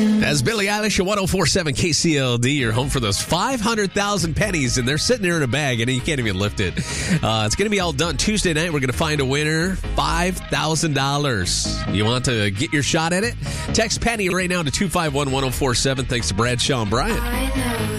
As Billie Eilish at 104.7 KCLD, you're home for those 500,000 pennies, and they're sitting there in a bag, and you can't even lift it. It's going to be all done Tuesday night. We're going to find a winner, $5,000. You want to get your shot at it? Text Penny right now to 251-1047. Thanks to Brad, Shaw, and Brian.